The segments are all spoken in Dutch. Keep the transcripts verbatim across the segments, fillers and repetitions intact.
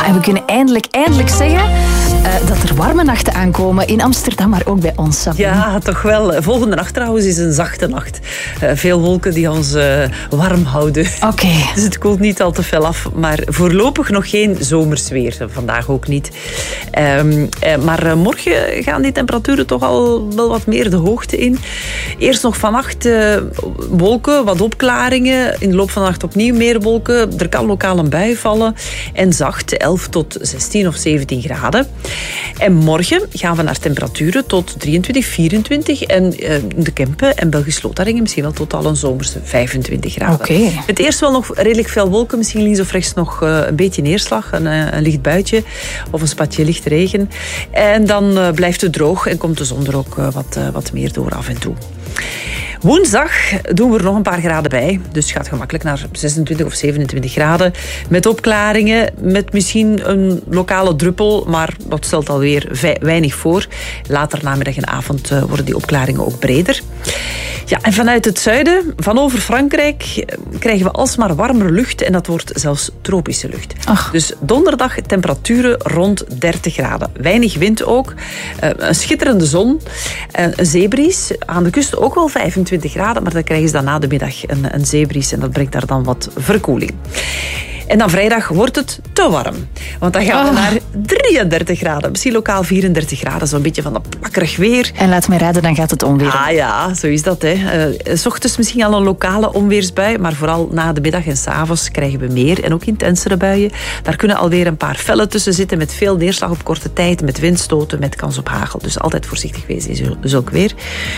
en we kunnen eindelijk, eindelijk zeggen uh, dat er warme nachten aankomen in Amsterdam, maar ook bij ons. Sabine. Ja, toch wel. Volgende nacht trouwens is een zachte nacht. Uh, veel wolken die ons uh, warm houden. Oké. Okay. Dus het koelt niet al te fel af, maar voorlopig nog geen zomersweer. Vandaag ook niet. Um, uh, maar uh, morgen gaan die temperaturen toch al wel wat meer de hoogte in. Eerst nog vannacht uh, wolken, wat opklaringen. In de loop van de nacht opnieuw meer wolken. Er kan lokaal een bui vallen. En zacht, elf tot zestien of zeventien graden. En morgen gaan we naar temperaturen tot drieëntwintig, vierentwintig. En uh, de Kempen en Belgisch Lothringen misschien wel tot al een zomerse vijfentwintig graden. Okay. Het eerst wel nog redelijk veel wolken. Misschien links of rechts nog uh, een beetje neerslag. Een, uh, een licht buitje of een spatje lichte regen. En dan uh, blijft het droog en komt de zon er ook uh, wat, uh, wat meer door af en toe. Woensdag doen we er nog een paar graden bij. Dus het gaat gemakkelijk naar zesentwintig of zevenentwintig graden. Met opklaringen, met misschien een lokale druppel. Maar dat stelt alweer weinig voor. Later namiddag en avond worden die opklaringen ook breder. Ja, en vanuit het zuiden, van over Frankrijk, krijgen we alsmaar warmere lucht. En dat wordt zelfs tropische lucht. Ach. Dus donderdag temperaturen rond dertig graden. Weinig wind ook. Een schitterende zon. Een zeebries. Aan de kust ook wel vijfentwintig graden. Maar dan krijgen ze dan na de middag een, een zeebries. En dat brengt daar dan wat verkoeling. En dan vrijdag wordt het te warm. Want dan gaan we oh. naar drieëndertig graden. Misschien lokaal vierendertig graden. Zo'n beetje van dat plakkerig weer. En laat mij raden, dan gaat het onweer. Ah ja, zo is dat. Hè. Uh, 's ochtends misschien al een lokale onweersbui. Maar vooral na de middag en 's avonds krijgen we meer. En ook intensere buien. Daar kunnen alweer een paar vellen tussen zitten. Met veel neerslag op korte tijd. Met windstoten, met kans op hagel. Dus altijd voorzichtig wezen in zulk weer.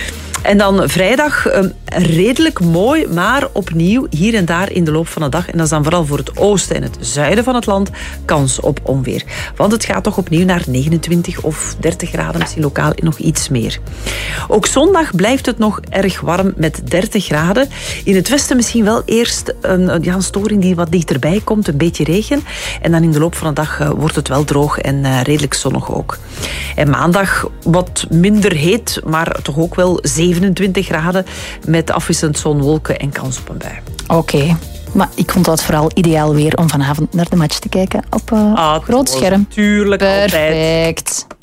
En dan vrijdag um, redelijk mooi, maar opnieuw hier en daar in de loop van de dag. En dat is dan vooral voor het oosten en het zuiden van het land kans op onweer. Want het gaat toch opnieuw naar negenentwintig of dertig graden, misschien lokaal nog iets meer. Ook zondag blijft het nog erg warm met dertig graden. In het westen misschien wel eerst een, ja, een storing die wat dichterbij komt, een beetje regen. En dan in de loop van de dag uh, wordt het wel droog en uh, redelijk zonnig ook. En maandag wat minder heet, maar toch ook wel zevenentwintig graden met afwisselend zon, wolken en kans op een bui. Oké. Okay. Maar ik vond dat vooral ideaal weer om vanavond naar de match te kijken op uh, ah, groot scherm. Tuurlijk, Perfect. altijd.